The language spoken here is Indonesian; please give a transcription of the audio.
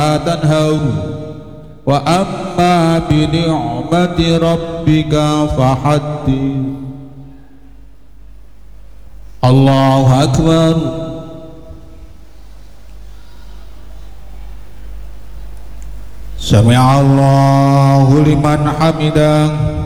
تنهوا وأما بنعمة ربك فحدث. الله أكبر. سمع الله لمن حمده.